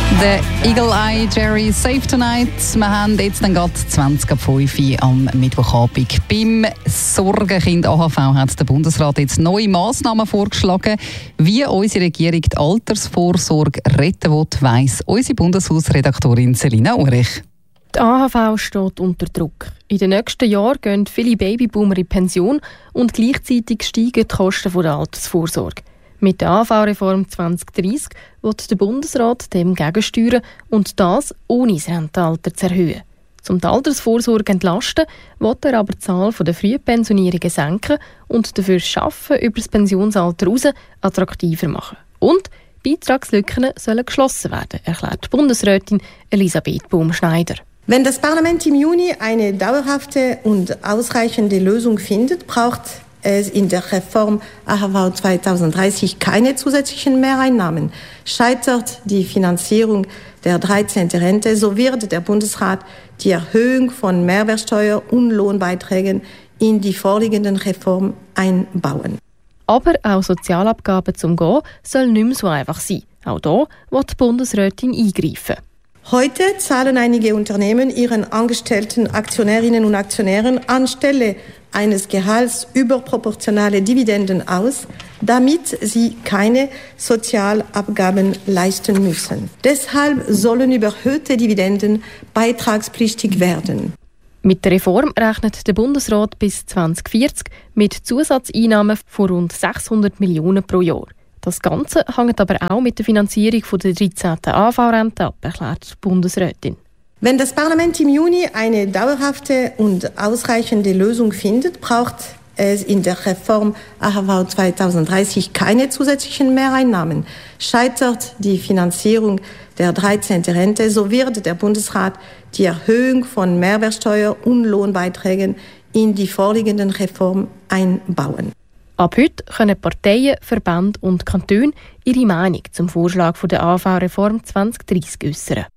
Der Eagle Eye Jerry Save Tonight. Wir haben jetzt dann gerade 20.05 Uhr am Mittwochabend. Beim Sorgenkind AHV hat der Bundesrat jetzt neue Massnahmen vorgeschlagen, wie unsere Regierung die Altersvorsorge retten will, weiss unsere Bundeshausredaktorin Selina Ulrich. Die AHV steht unter Druck. In den nächsten Jahren gehen viele Babyboomer in Pension und gleichzeitig steigen die Kosten der Altersvorsorge. Mit der AHV-Reform 2030 wird der Bundesrat dem gegensteuern und das ohne das Rentenalter zu erhöhen. Um die Altersvorsorge zu entlasten, will er aber die Zahl der Frühpensionierungen senken und dafür das Arbeiten über das Pensionsalter hinaus attraktiver machen. Und Beitragslücken sollen geschlossen werden, erklärt die Bundesrätin Elisabeth Baumschneider. Wenn das Parlament im Juni eine dauerhafte und ausreichende Lösung findet, braucht es in der Reform AHV 2030 keine zusätzlichen Mehreinnahmen. Scheitert die Finanzierung der 13. Rente, so wird der Bundesrat die Erhöhung von Mehrwertsteuer und Lohnbeiträgen in die vorliegenden Reform einbauen. Aber auch Sozialabgaben zum Gehen soll nicht mehr so einfach sein. Auch da will die Bundesrätin eingreifen. Heute zahlen einige Unternehmen ihren angestellten Aktionärinnen und Aktionären anstelle eines Gehalts überproportionale Dividenden aus, damit sie keine Sozialabgaben leisten müssen. Deshalb sollen überhöhte Dividenden beitragspflichtig werden. Mit der Reform rechnet der Bundesrat bis 2040 mit Zusatzeinnahmen von rund 600 Millionen pro Jahr. Das Ganze hängt aber auch mit der Finanzierung der 13. AHV-Rente ab, erklärt die Bundesrätin. Wenn das Parlament im Juni eine dauerhafte und ausreichende Lösung findet, braucht es in der Reform AHV 2030 keine zusätzlichen Mehreinnahmen. Scheitert die Finanzierung der 13. Rente, so wird der Bundesrat die Erhöhung von Mehrwertsteuer und Lohnbeiträgen in die vorliegenden Reform einbauen. Ab heute können Parteien, Verbände und Kantone ihre Meinung zum Vorschlag der AHV-Reform 2030 äußern.